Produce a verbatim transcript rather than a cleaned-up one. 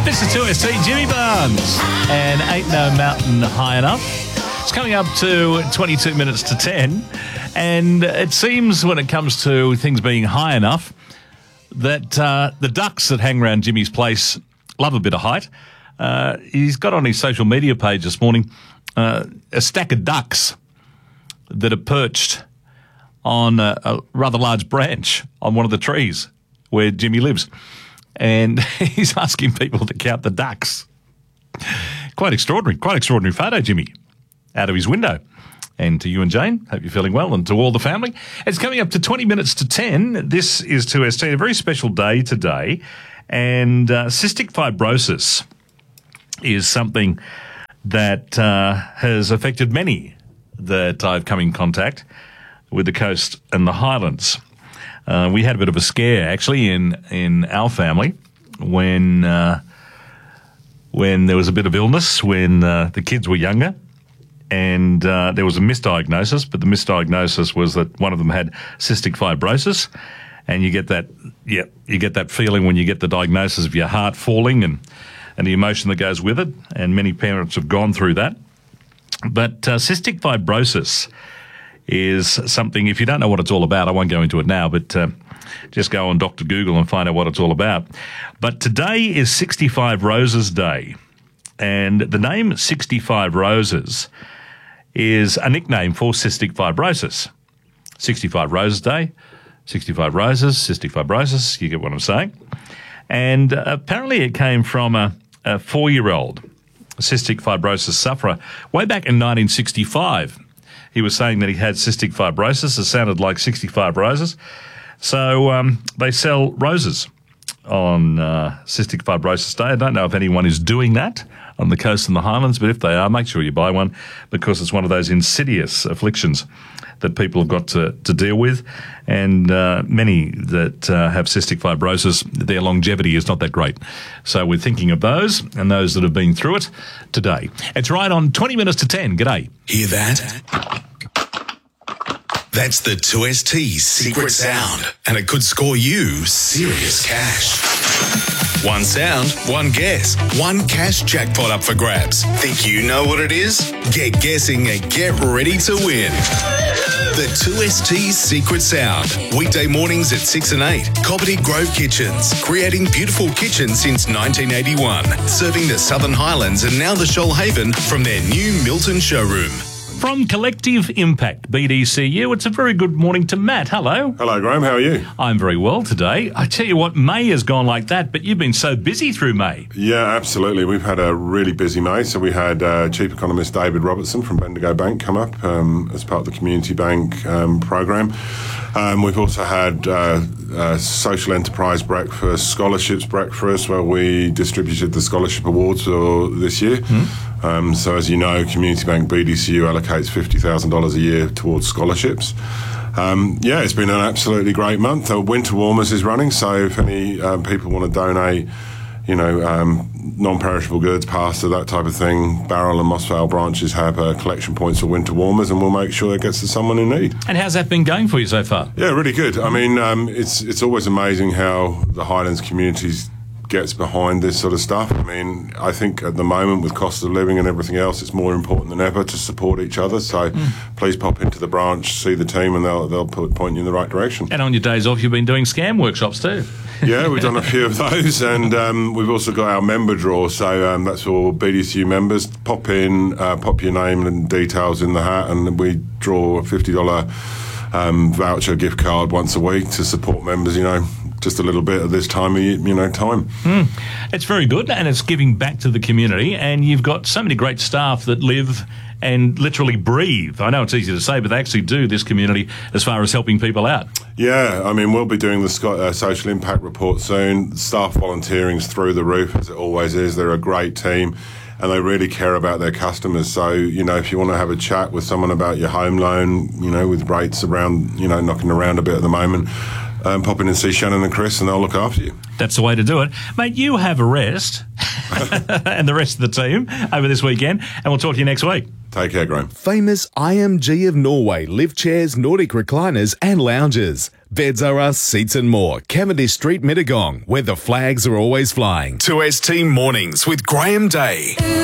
This is two S T, Jimmy Barnes, and Ain't No Mountain High Enough. It's coming up to twenty-two minutes to ten, and it seems when it comes to things being high enough that uh, the ducks that hang around Jimmy's place love a bit of height. Uh, he's got on his social media page this morning uh, a stack of ducks that are perched on a, a rather large branch on one of the trees where Jimmy lives. And he's asking people to count the ducks. Quite extraordinary, quite extraordinary photo, Jimmy, out of his window. And to you and Jane, hope you're feeling well, and to all the family. It's coming up to twenty minutes to ten. This is two S T, a very special day today. And uh, cystic fibrosis is something that uh, has affected many that I've come in contact with the coast and the Highlands. Uh, we had a bit of a scare, actually, in, in our family when uh, when there was a bit of illness, when uh, the kids were younger, and uh, there was a misdiagnosis, but the misdiagnosis was that one of them had cystic fibrosis, and you get that, yeah, you get that feeling when you get the diagnosis of your heart falling and, and the emotion that goes with it, and many parents have gone through that. But uh, cystic fibrosis is something, if you don't know what it's all about, I won't go into it now, but uh, just go on Doctor Google and find out what it's all about. But today is sixty-five Roses Day, and the name sixty-five Roses is a nickname for cystic fibrosis. sixty-five Roses Day, sixty-five Roses, cystic fibrosis, you get what I'm saying. And uh, apparently it came from a, a four-year-old cystic fibrosis sufferer way back in nineteen sixty-five. He was saying that he had cystic fibrosis. It sounded like sixty-five roses. So um, they sell roses on uh, Cystic Fibrosis Day. I don't know if anyone is doing that on the coast and the Highlands, but if they are, make sure you buy one, because it's one of those insidious afflictions that people have got to, to deal with. And uh, many that uh, have cystic fibrosis, their longevity is not that great. So we're thinking of those and those that have been through it today. It's right on twenty minutes to ten. G'day. Hear that? That's the two S T secret sound, and it could score you serious cash. One sound, one guess, one cash jackpot up for grabs. Think you know what it is? Get guessing and get ready to win. The two S T secret sound. Weekday mornings at six and eight. Cobbitty Grove Kitchens. Creating beautiful kitchens since nineteen eighty-one. Serving the Southern Highlands and now the Shoalhaven from their new Milton showroom. From Collective Impact, B D C U, it's a very good morning to Matt. Hello. Hello, Graham. How are you? I'm very well today. I tell you what, May has gone like that, but you've been so busy through May. Yeah, absolutely. We've had a really busy May. So we had uh, Chief Economist David Robertson from Bendigo Bank come up um, as part of the Community Bank um, program. Um, we've also had uh, a social enterprise breakfast, scholarships breakfast, where we distributed the scholarship awards for this year. Mm. Um, so as you know, Community Bank B D C U allocates fifty thousand dollars a year towards scholarships. Um, yeah, it's been an absolutely great month. Uh, Winter Warmers is running, so if any um, people want to donate, you know, um, non-perishable goods, pasta, that type of thing, Barrel and Moss Vale branches have uh, collection points for winter warmers, and we'll make sure it gets to someone in need. And how's that been going for you so far? Yeah, really good. I mean, um, it's it's always amazing how the Highlands communities gets behind this sort of stuff. I mean, I think at the moment with cost of living and everything else, it's more important than ever to support each other. So mm. please pop into the branch, see the team, and they'll they'll put, point you in the right direction. And on your days off, you've been doing scam workshops too. Yeah, we've done a few of those, and um, we've also got our member draw. So um, that's for B D C U members. Pop in, uh, pop your name and details in the hat, and we draw a fifty dollars um, voucher gift card once a week to support members, you know, just a little bit at this time of you know time. Mm. It's very good, and it's giving back to the community, and you've got so many great staff that live and literally breathe. I know it's easy to say, but they actually do this community as far as helping people out. Yeah, I mean, we'll be doing the Scott, uh, social impact report soon. Staff volunteering's through the roof, as it always is. They're a great team, and they really care about their customers. So, you know, if you want to have a chat with someone about your home loan, you know, with rates around, you know, knocking around a bit at the moment, Um, pop in and see Shannon and Chris, and they'll look after you. That's the way to do it. Mate, you have a rest, and the rest of the team over this weekend, and we'll talk to you next week. Take care, Graham. Famous I M G of Norway lift chairs, Nordic recliners and lounges. Beds are us, seats and more. Cavendish Street, Mittagong, where the flags are always flying. two S T Mornings with Graham Day.